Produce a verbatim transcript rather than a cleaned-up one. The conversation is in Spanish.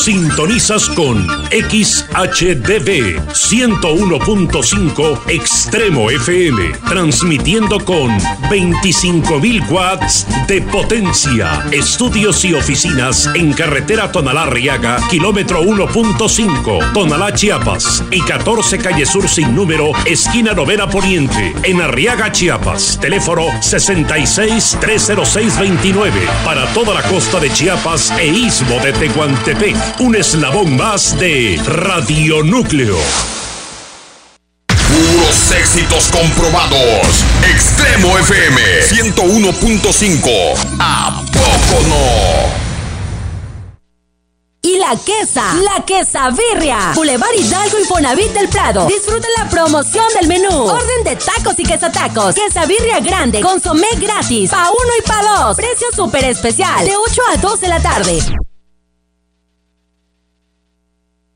Sintonizas con X H D B ciento uno punto cinco Extremo F M, transmitiendo con veinticinco mil watts de potencia. Estudios y oficinas en carretera Tonalá-Arriaga, kilómetro uno punto cinco, Tonalá, Chiapas, y catorce calle Sur sin número, esquina Novena Poniente, en Arriaga, Chiapas. Teléfono sesenta y seis, trescientos seis, veintinueve. Para toda la costa de Chiapas e istmo de Tehuantepec. Un eslabón más de Radionúcleo. Puros éxitos comprobados. Extremo F M ciento uno punto cinco. ¿A poco no? Y la Quesa, la Quesabirria, Boulevard Hidalgo y Fonavit del Prado. Disfruta la promoción del menú. Orden de tacos y quesatacos. Quesabirria grande, consomé gratis, pa uno y pa dos. Precio súper especial, de ocho a doce de la tarde.